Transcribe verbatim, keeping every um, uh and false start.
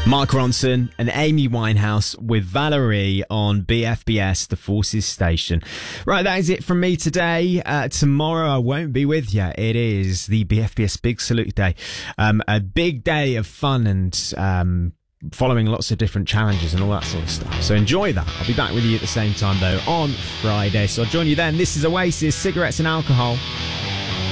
Mark Ronson and Amy Winehouse with Valerie on B F B S, the Forces Station. Right, that is it from me today. Uh, tomorrow I won't be with you. It is the B F B S Big Salute Day. Um, a big day of fun and um, following lots of different challenges and all that sort of stuff. So enjoy that. I'll be back with you at the same time, though, on Friday. So I'll join you then. This is Oasis, Cigarettes and Alcohol.